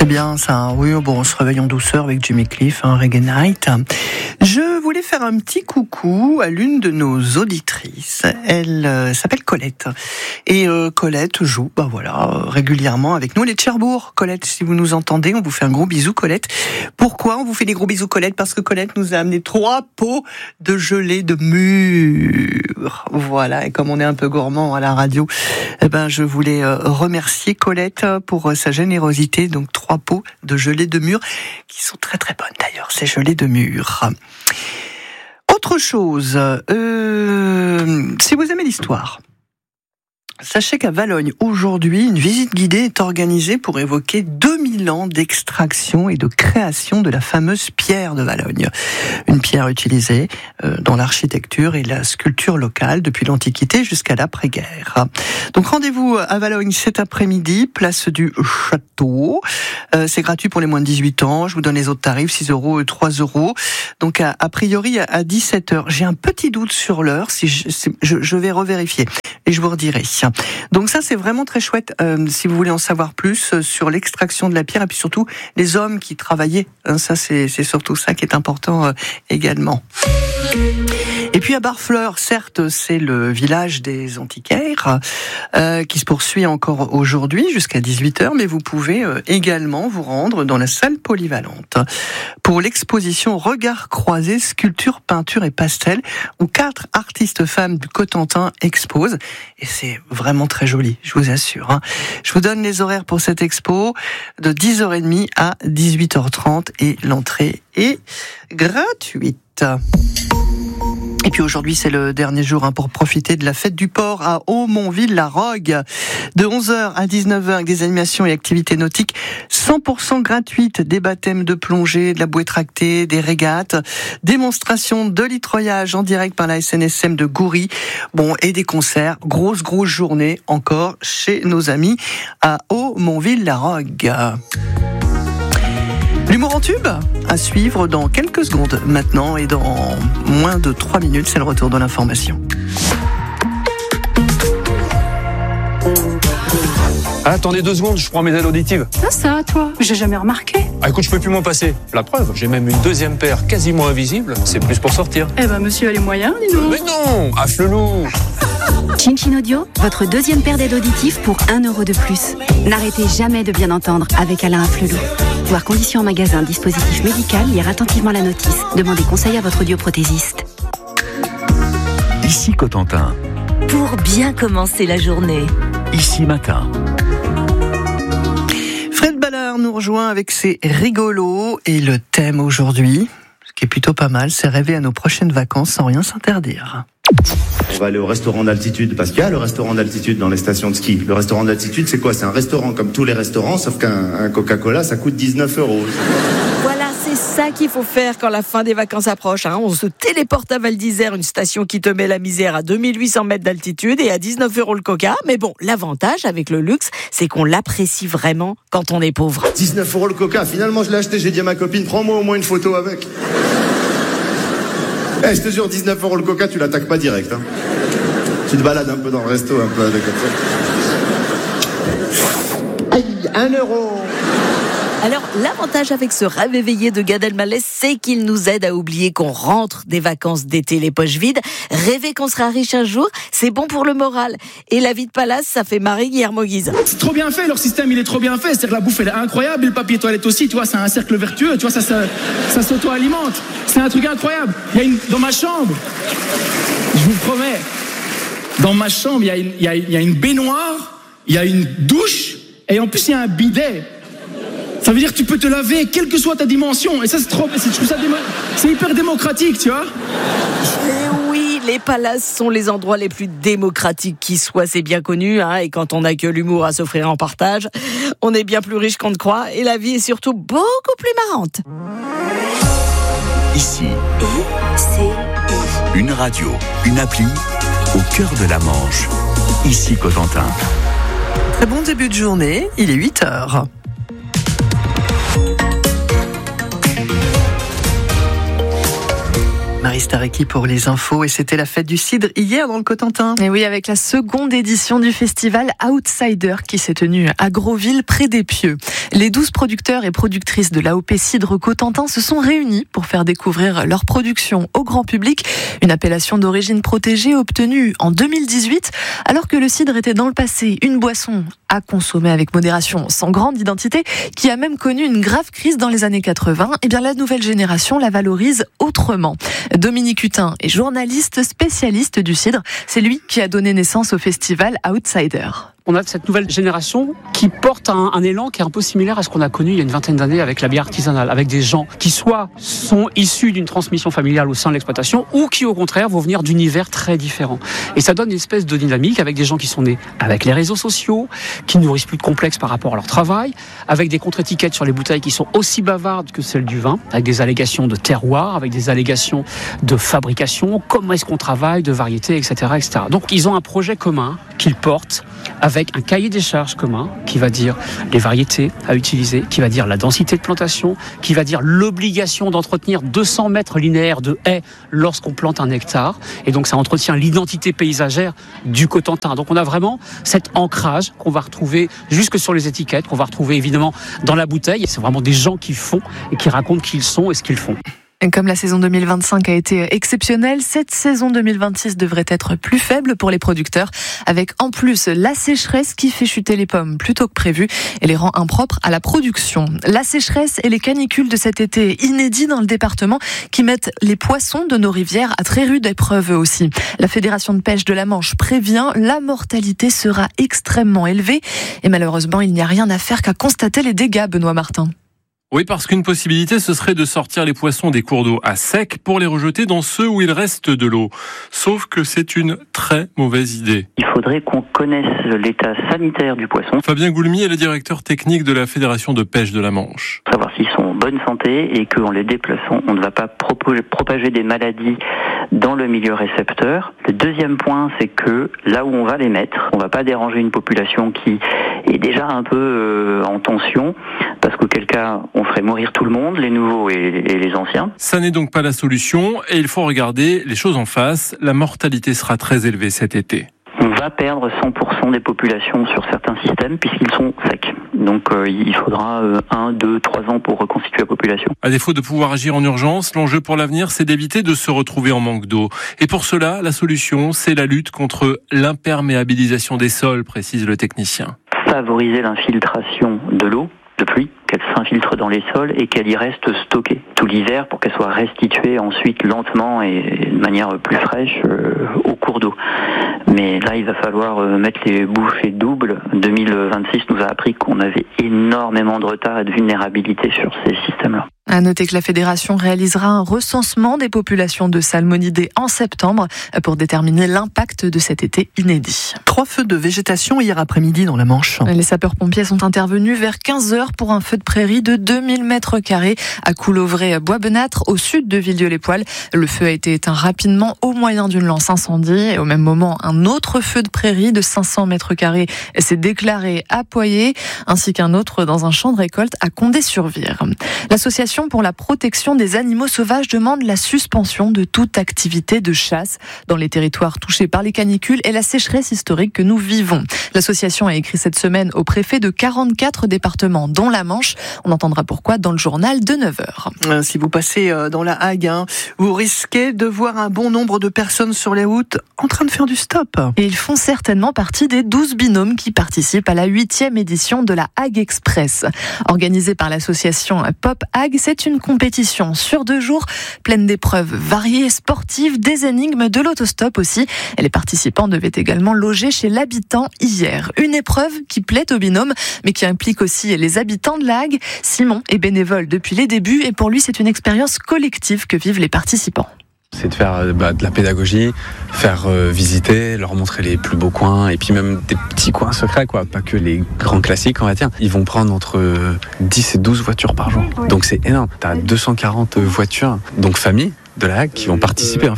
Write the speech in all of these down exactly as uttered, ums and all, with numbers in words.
C'est bien ça, oui, bon, on se réveille en douceur avec Jimmy Cliff, hein, Reggae Night. Je voulais faire un petit coucou à l'une de nos auditrices. Elle euh, s'appelle Colette. Et euh, Colette joue, bah voilà, euh, régulièrement avec nous. Elle est de Cherbourg. Colette, si vous nous entendez, on vous fait un gros bisou, Colette. Pourquoi on vous fait des gros bisous, Colette? Parce que Colette nous a amené trois pots de gelée de mûre. Voilà, et comme on est un peu gourmand à la radio, eh ben, je voulais euh, remercier Colette pour euh, sa générosité. Donc, trois pots de gelée de mûre, qui sont très très bonnes d'ailleurs, ces gelées de mûre. Autre chose, euh, si vous aimez l'histoire, sachez qu'à Valognes, aujourd'hui, une visite guidée est organisée pour évoquer deux mille ans d'extraction et de création de la fameuse pierre de Valognes. Une pierre utilisée euh, dans l'architecture et la sculpture locale depuis l'Antiquité jusqu'à l'après-guerre. Donc rendez-vous à Valognes cet après-midi, place du Château. Euh, c'est gratuit pour les moins de dix-huit ans. Je vous donne les autres tarifs, six euros et trois euros. Donc a, a priori à dix-sept heures. J'ai un petit doute sur l'heure, si je, si, je, je vais revérifier et je vous redirai. Donc ça, c'est vraiment très chouette, euh, si vous voulez en savoir plus euh, sur l'extraction de la pierre et puis surtout les hommes qui travaillaient. Hein, ça, c'est, c'est surtout ça qui est important euh, également. Et puis à Barfleur, certes, c'est le village des antiquaires euh, qui se poursuit encore aujourd'hui jusqu'à dix-huit heures, mais vous pouvez euh, également vous rendre dans la salle polyvalente pour l'exposition Regards croisés, sculpture, peinture et pastel, où quatre artistes femmes du Cotentin exposent. Et c'est vraiment très joli, je vous assure. Hein. Je vous donne les horaires pour cette expo de dix heures trente à dix-huit heures trente et l'entrée est gratuite. Et puis aujourd'hui, c'est le dernier jour hein, pour profiter de la fête du port à Aumonville-la-Rogue. De onze heures à dix-neuf heures avec des animations et activités nautiques cent pour cent gratuites, des baptêmes de plongée, de la bouée tractée, des régates, démonstration de litroyage en direct par la S N S M de Goury, bon, et des concerts. Grosse, grosse journée encore chez nos amis à Aumonville-la-Rogue. L'humour en tube à suivre dans quelques secondes maintenant et dans moins de trois minutes, c'est le retour de l'information. Ah, attendez deux secondes, je prends mes aides auditives. Ah ça, toi, j'ai jamais remarqué. Ah écoute, je peux plus m'en passer. La preuve, j'ai même une deuxième paire quasiment invisible. C'est plus pour sortir. Eh ben, monsieur a les moyens, dis donc. Mais non, à Flelou. Chin Audio, votre deuxième paire d'aides auditives pour un euro de plus. N'arrêtez jamais de bien entendre avec Alain Afflelou. Voir conditions en magasin, dispositif médical, lire attentivement la notice. Demandez conseil à votre audioprothésiste. Ici Cotentin. Pour bien commencer la journée. Ici Matin. Fred Ballard nous rejoint avec ses rigolos et le thème aujourd'hui, ce qui est plutôt pas mal, c'est rêver à nos prochaines vacances sans rien s'interdire. On va aller au restaurant d'altitude, parce qu'il y a le restaurant d'altitude dans les stations de ski. Le restaurant d'altitude, c'est quoi? C'est un restaurant comme tous les restaurants, sauf qu'un un Coca-Cola, ça coûte dix-neuf euros. Voilà, c'est ça qu'il faut faire quand la fin des vacances approche. Hein. On se téléporte à Val d'Isère, une station qui te met la misère à deux mille huit cents mètres d'altitude et à dix-neuf euros le Coca. Mais bon, l'avantage avec le luxe, c'est qu'on l'apprécie vraiment quand on est pauvre. dix-neuf euros le Coca, finalement je l'ai acheté, j'ai dit à ma copine, prends-moi au moins une photo avec. Eh, hey, je te jure, dix-neuf euros le Coca, tu l'attaques pas direct. Hein. Tu te balades un peu dans le resto, un peu avec ça. Aïe, un euro. Alors, l'avantage avec ce rêve éveillé de Gad Elmaleh, c'est qu'il nous aide à oublier qu'on rentre des vacances d'été les poches vides. Rêver qu'on sera riche un jour, c'est bon pour le moral. Et la vie de palace, ça fait marrer Guillermo Guise. C'est trop bien fait, leur système, il est trop bien fait. C'est-à-dire que la bouffe, elle est incroyable, et le papier toilette aussi, tu vois, c'est un cercle vertueux, tu vois, ça, ça, ça s'auto-alimente. C'est un truc incroyable. Il y a une, dans ma chambre, je vous promets, dans ma chambre, il y a une, il y a, il y a une baignoire, il y a une douche, et en plus, il y a un bidet. Ça veut dire que tu peux te laver, quelle que soit ta dimension. Et ça, c'est trop, c'est, je trouve ça démo, c'est hyper démocratique, tu vois. Et oui, les palaces sont les endroits les plus démocratiques qui soient, c'est bien connu. Hein, et quand on n'a que l'humour à s'offrir en partage, on est bien plus riche qu'on ne croit. Et la vie est surtout beaucoup plus marrante. Ici, I, C, I. une radio, une appli, au cœur de la Manche. Ici Cotentin. Très bon début de journée, il est huit heures. Marie Stareki pour les infos, et c'était la fête du cidre hier dans le Cotentin. Et oui, avec la seconde édition du festival Outsider qui s'est tenue à Grosville près d'Épieux. Les douze producteurs et productrices de l'A O P Cidre Cotentin se sont réunis pour faire découvrir leur production au grand public. Une appellation d'origine protégée obtenue en deux mille dix-huit, alors que le cidre était dans le passé une boisson à consommer avec modération, sans grande identité, qui a même connu une grave crise dans les années quatre-vingts. Eh bien, la nouvelle génération la valorise autrement. Dominique Hutin est journaliste spécialiste du cidre. C'est lui qui a donné naissance au festival Outsider. On a cette nouvelle génération qui porte un, un élan qui est un peu similaire à ce qu'on a connu il y a une vingtaine d'années avec la bière artisanale, avec des gens qui soit sont issus d'une transmission familiale au sein de l'exploitation ou qui au contraire vont venir d'univers très différents. Et ça donne une espèce de dynamique avec des gens qui sont nés avec les réseaux sociaux, qui ne nourrissent plus de complexes par rapport à leur travail, avec des contre-étiquettes sur les bouteilles qui sont aussi bavardes que celles du vin, avec des allégations de terroir, avec des allégations de fabrication, comment est-ce qu'on travaille, de variété, et cetera, et cetera. Donc ils ont un projet commun qu'ils portent avec un cahier des charges commun qui va dire les variétés à utiliser, qui va dire la densité de plantation, qui va dire l'obligation d'entretenir deux cents mètres linéaires de haies lorsqu'on plante un hectare. Et donc ça entretient l'identité paysagère du Cotentin. Donc on a vraiment cet ancrage qu'on va retrouver jusque sur les étiquettes, qu'on va retrouver évidemment dans la bouteille. C'est vraiment des gens qui font et qui racontent qui ils sont et ce qu'ils font. Comme la saison deux mille vingt-cinq a été exceptionnelle, cette saison deux mille vingt-six devrait être plus faible pour les producteurs, avec en plus la sécheresse qui fait chuter les pommes plutôt que prévu et les rend impropres à la production. La sécheresse et les canicules de cet été inédit dans le département qui mettent les poissons de nos rivières à très rude épreuve aussi. La Fédération de pêche de la Manche prévient, la mortalité sera extrêmement élevée et malheureusement il n'y a rien à faire qu'à constater les dégâts, Benoît Martin. Oui, parce qu'une possibilité, ce serait de sortir les poissons des cours d'eau à sec pour les rejeter dans ceux où il reste de l'eau. Sauf que c'est une très mauvaise idée. Il faudrait qu'on connaisse l'état sanitaire du poisson. Fabien Goulmy est le directeur technique de la Fédération de pêche de la Manche. Savoir s'ils sont en bonne santé et qu'en les déplaçant, on ne va pas propager des maladies dans le milieu récepteur. Le deuxième point, c'est que là où on va les mettre, on ne va pas déranger une population qui est déjà un peu euh, en tension, parce qu'auquel cas, on ferait mourir tout le monde, les nouveaux et, et les anciens. Ça n'est donc pas la solution, et il faut regarder les choses en face. La mortalité sera très élevée cet été. On va perdre cent pour cent des populations sur certains systèmes puisqu'ils sont secs. Donc euh, il faudra euh, un, deux, trois ans pour reconstituer la population. À défaut de pouvoir agir en urgence, l'enjeu pour l'avenir, c'est d'éviter de se retrouver en manque d'eau. Et pour cela, la solution, c'est la lutte contre l'imperméabilisation des sols, précise le technicien. Favoriser l'infiltration de l'eau de pluie, qu'elle s'infiltre dans les sols et qu'elle y reste stockée tout l'hiver pour qu'elle soit restituée ensuite lentement et de manière plus fraîche euh, au cours d'eau. Mais là, il va falloir euh, mettre les bouchées doubles. deux mille vingt-six nous a appris qu'on avait énormément de retard et de vulnérabilité sur ces systèmes-là. À noter que la Fédération réalisera un recensement des populations de salmonidés en septembre pour déterminer l'impact de cet été inédit. Trois feux de végétation hier après-midi dans la Manche. Les sapeurs-pompiers sont intervenus vers quinze heures pour un feu de prairie de deux mille mètres carrés à Couleuvray-Bois-Benâtre, au sud de Villedieu-les-Poêles. Le feu a été éteint rapidement au moyen d'une lance incendie. Et au même moment, un autre feu de prairie de cinq cents mètres carrés s'est déclaré à Poyet, ainsi qu'un autre dans un champ de récolte à Condé-sur-Vire. L'association pour la protection des animaux sauvages demande la suspension de toute activité de chasse dans les territoires touchés par les canicules et la sécheresse historique que nous vivons. L'association a écrit cette semaine au préfet de quarante-quatre départements, dont la Manche. On entendra pourquoi dans le journal de neuf heures. Si vous passez dans la Hague, hein, vous risquez de voir un bon nombre de personnes sur les routes en train de faire du stop. Et ils font certainement partie des douze binômes qui participent à la huitième édition de la Hague Express. Organisée par l'association Pop Hague, c'est une compétition sur deux jours, pleine d'épreuves variées, sportives, des énigmes, de l'autostop aussi. Et les participants devaient également loger chez l'habitant hier. Une épreuve qui plaît aux binômes, mais qui implique aussi les habitants de la Hague. Simon est bénévole depuis les débuts et pour lui, c'est une expérience collective que vivent les participants. C'est de faire bah, de la pédagogie, faire euh, visiter, leur montrer les plus beaux coins et puis même des petits coins secrets, quoi, pas que les grands classiques, on va dire. Ils vont prendre entre dix et douze voitures par jour. Donc c'est énorme. T'as deux cent quarante voitures, donc familles de la Hague qui vont participer en fait.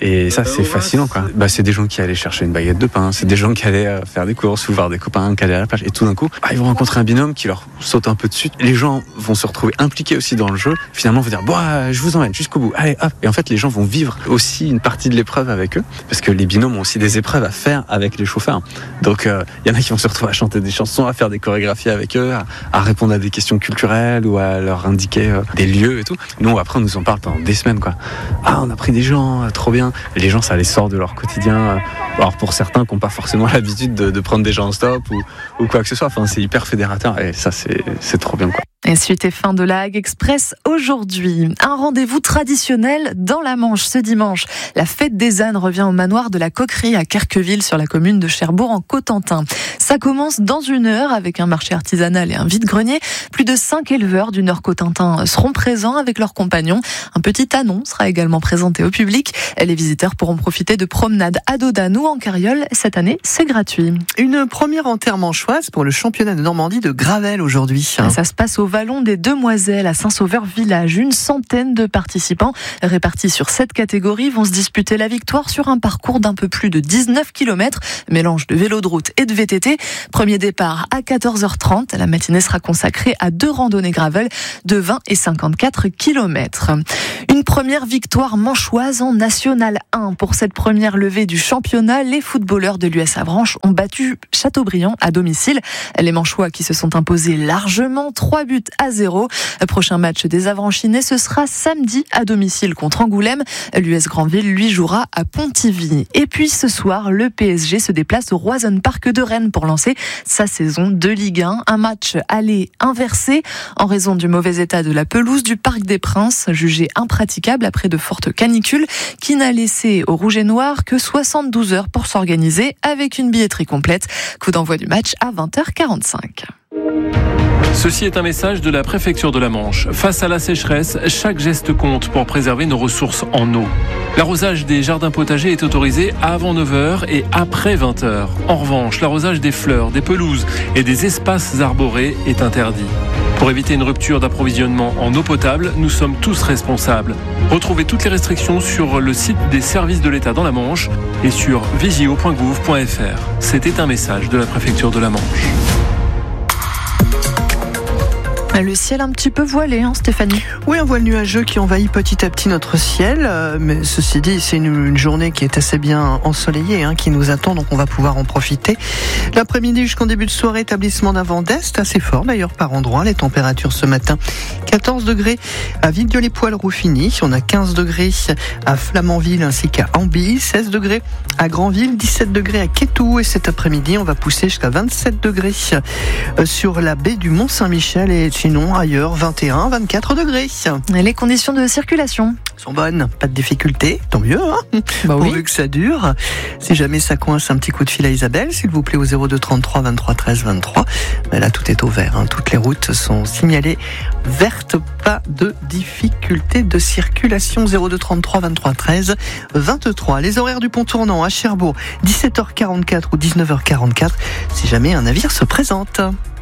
Et ça, c'est fascinant, quoi. Bah, c'est des gens qui allaient chercher une baguette de pain, c'est des gens qui allaient euh, faire des courses ou voir des copains qui allaient à la plage. Et tout d'un coup, bah, ils vont rencontrer un binôme qui leur saute un peu dessus. Les gens vont se retrouver impliqués aussi dans le jeu. Finalement, vont dire, bon, euh, je vous emmène jusqu'au bout. Allez, hop. Et en fait, les gens vont vivre aussi une partie de l'épreuve avec eux, parce que les binômes ont aussi des épreuves à faire avec les chauffeurs. Donc, il euh, y en a qui vont se retrouver à chanter des chansons, à faire des chorégraphies avec eux, à, à répondre à des questions culturelles ou à leur indiquer euh, des lieux et tout. Nous, après, on nous en parle pendant des semaines, quoi. Ah, on a pris des gens, euh, trop bien. Et les gens, ça les sort de leur quotidien. Euh, alors, pour certains qui n'ont pas forcément l'habitude de, de prendre des gens en stop ou, ou quoi que ce soit. Enfin, c'est hyper fédérateur et ça, c'est, c'est trop bien, quoi. Et suite et fin de la Hague Express aujourd'hui. Un rendez-vous traditionnel dans la Manche ce dimanche. La fête des ânes revient au manoir de la Coquerie à Querqueville sur la commune de Cherbourg en Cotentin. Ça commence dans une heure avec un marché artisanal et un vide-grenier. Plus de cinq éleveurs du Nord Cotentin seront présents avec leurs compagnons. Un petit anon sera également présenté au public. Les visiteurs pourront profiter de promenades à dos d'âne ou en carriole. Cette année, c'est gratuit. Une première enterre-manchoise pour le championnat de Normandie de Gravel aujourd'hui. Ça se passe au Vallon des Demoiselles à Saint-Sauveur-Village. Une centaine de participants répartis sur sept catégories vont se disputer la victoire sur un parcours d'un peu plus de dix-neuf kilomètres, mélange de vélo de route et de V T T. Premier départ à quatorze heures trente. La matinée sera consacrée à deux randonnées gravel de vingt et cinquante-quatre kilomètres. Une première victoire manchoise en National un. Pour cette première levée du championnat, les footballeurs de l'U S Avranches ont battu Châteaubriand à domicile. Les Manchois qui se sont imposés largement, trois buts à zéro. Prochain match des Avranchinais, ce sera samedi à domicile contre Angoulême. L'U S Granville, lui, jouera à Pontivy. Et puis ce soir, le P S G se déplace au Roison Park de Rennes pour lancer sa saison de Ligue un. Un match aller inversé en raison du mauvais état de la pelouse du Parc des Princes, jugé impraticable après de fortes canicules, qui n'a laissé aux Rouges et Noirs que soixante-douze heures pour s'organiser avec une billetterie complète. Coup d'envoi du match à vingt heures quarante-cinq. Ceci est un message de la préfecture de la Manche. Face à la sécheresse, chaque geste compte pour préserver nos ressources en eau. L'arrosage des jardins potagers est autorisé avant neuf heures et après vingt heures. En revanche, l'arrosage des fleurs, des pelouses et des espaces arborés est interdit. Pour éviter une rupture d'approvisionnement en eau potable, nous sommes tous responsables. Retrouvez toutes les restrictions sur le site des services de l'État dans la Manche et sur vigio point gouv point f r. C'était un message de la préfecture de la Manche. Le ciel un petit peu voilé, hein, Stéphanie. Oui, un voile nuageux qui envahit petit à petit notre ciel. Euh, mais ceci dit, c'est une, une journée qui est assez bien ensoleillée, hein, qui nous attend, donc on va pouvoir en profiter. L'après-midi jusqu'en début de soirée, établissement d'un vent d'est, assez fort d'ailleurs par endroits. Les températures ce matin, quatorze degrés à Villedieu-les-Poêles-Rouffigny. On a quinze degrés à Flamanville ainsi qu'à Amby. seize degrés à Granville, dix-sept degrés à Quétou. Et cet après-midi, on va pousser jusqu'à vingt-sept degrés sur la baie du Mont-Saint-Michel et sinon, ailleurs, vingt et un, vingt-quatre degrés. Et les conditions de circulation sont bonnes, pas de difficultés, tant mieux, hein, bah oui. Pourvu que ça dure. Si jamais ça coince, un petit coup de fil à Isabelle, s'il vous plaît, au zéro deux trente-trois vingt-trois treize vingt-trois. Mais là, tout est au vert, hein. Toutes les routes sont signalées vertes, pas de difficultés de circulation. Zéro deux trente-trois vingt-trois treize vingt-trois. Les horaires du pont tournant à Cherbourg, dix-sept heures quarante-quatre ou dix-neuf heures quarante-quatre, si jamais un navire se présente.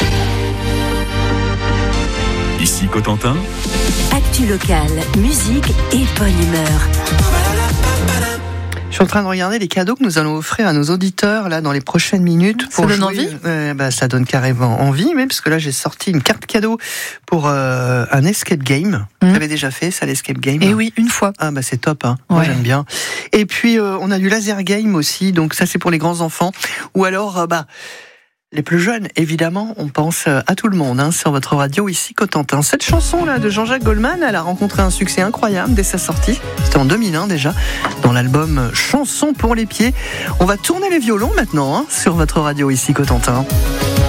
Ici Cotentin. Actu locale, musique et bonne humeur. Je suis en train de regarder les cadeaux que nous allons offrir à nos auditeurs là dans les prochaines minutes. Ça donne envie euh, bah, Ça donne carrément envie, mais parce que là j'ai sorti une carte cadeau pour euh, un escape game. Mmh. Vous avez déjà fait ça, l'escape game? Eh oui, une fois. Ah bah c'est top, hein. Ouais. Moi j'aime bien. Et puis euh, on a du laser game aussi, donc ça c'est pour les grands enfants. Ou alors euh, bah les plus jeunes, évidemment, on pense à tout le monde, hein, sur votre radio ici Cotentin. Cette chanson-là de Jean-Jacques Goldman, elle a rencontré un succès incroyable dès sa sortie. C'était en deux mille un déjà, dans l'album Chansons pour les pieds. On va tourner les violons maintenant, hein, sur votre radio ici Cotentin.